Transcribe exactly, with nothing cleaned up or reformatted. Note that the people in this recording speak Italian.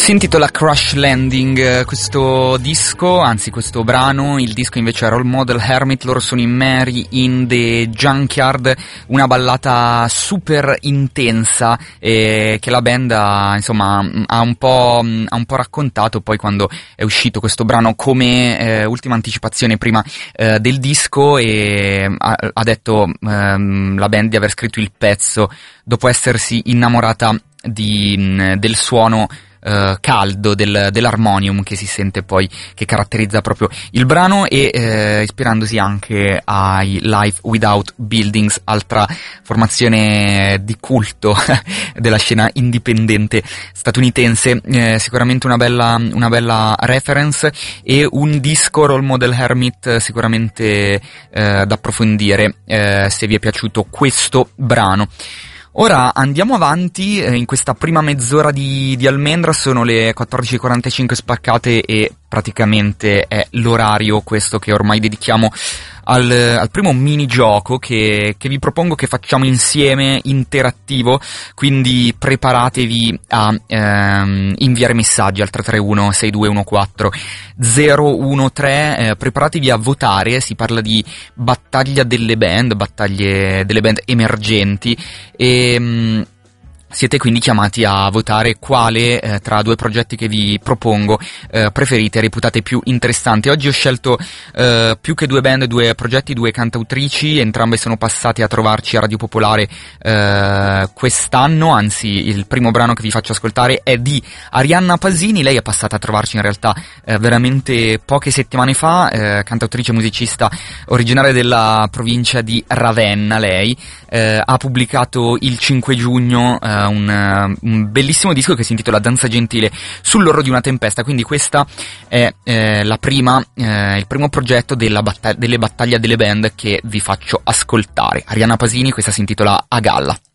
Si intitola Crash Landing questo disco, anzi questo brano. Il disco invece è Role Model Hermit, loro sono in Mary in the Junkyard, una ballata super intensa eh, che la band ha, insomma, ha un po', ha un po' raccontato poi quando è uscito questo brano come eh, ultima anticipazione prima eh, del disco, e ha, ha detto ehm, la band di aver scritto il pezzo dopo essersi innamorata di, del suono Uh, caldo del, dell'armonium che si sente poi, che caratterizza proprio il brano, e uh, ispirandosi anche ai Live Without Buildings, altra formazione di culto della scena indipendente statunitense. Uh, sicuramente una bella, una bella reference e un disco, Role Model Hermit, sicuramente uh, da approfondire uh, se vi è piaciuto questo brano. Ora andiamo avanti eh, in questa prima mezz'ora di, di Almendra. Sono le quattordici e quarantacinque spaccate e praticamente è l'orario questo che ormai dedichiamo al, al primo minigioco che, che vi propongo che facciamo insieme, interattivo, quindi preparatevi a ehm, inviare messaggi al tre tre uno sei due uno quattro zero uno tre, eh, preparatevi a votare. Si parla di battaglia delle band, battaglie delle band emergenti, e mh, siete quindi chiamati a votare quale eh, tra due progetti che vi propongo eh, preferite, reputate più interessanti. Oggi ho scelto eh, più che due band, due progetti, due cantautrici. Entrambe sono passate a trovarci a Radio Popolare eh, quest'anno, anzi il primo brano che vi faccio ascoltare è di Arianna Pasini. Lei è passata a trovarci in realtà eh, veramente poche settimane fa, eh, cantautrice e musicista originaria della provincia di Ravenna. Lei eh, ha pubblicato il cinque giugno eh, Un, un bellissimo disco che si intitola Danza Gentile sull'orlo di una tempesta. Quindi questa è eh, la prima, eh, il primo progetto della battag- delle battaglie delle band che vi faccio ascoltare. Arianna Pasini, questa si intitola A Galla.